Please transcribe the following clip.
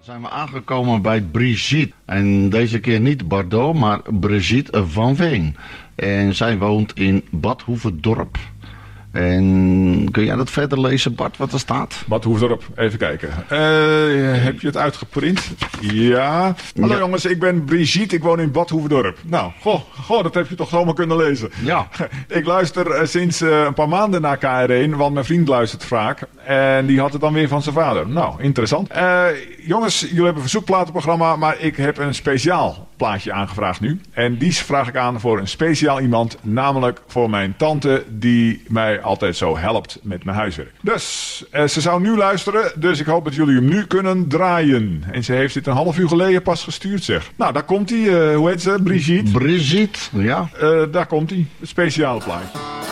Zijn we aangekomen bij Brigitte. En deze keer niet Bardot, maar Brigitte van Veen. En zij woont in Bad Hoeverdorp. En kun jij dat verder lezen, Bart, wat er staat? Bad Hoeverdorp, even kijken. Heb je het uitgeprint? Ja. Hallo jongens, ik ben Brigitte, ik woon in Bad Hoeverdorp. Nou, dat heb je toch allemaal kunnen lezen. Ja. Ik luister sinds een paar maanden naar KR1, want mijn vriend luistert vaak. En die had het dan weer van zijn vader. Nou, interessant. Jongens, jullie hebben een verzoekplatenprogramma, maar ik heb een speciaal plaatje aangevraagd nu. En die vraag ik aan voor een speciaal iemand, namelijk voor mijn tante die mij altijd zo helpt met mijn huiswerk. Dus, ze zou nu luisteren, dus ik hoop dat jullie hem nu kunnen draaien. En ze heeft dit een half uur geleden pas gestuurd, zeg. Nou, daar komt hij. Hoe heet ze? Brigitte? Brigitte, ja. Daar komt hij. Het speciale plaatje.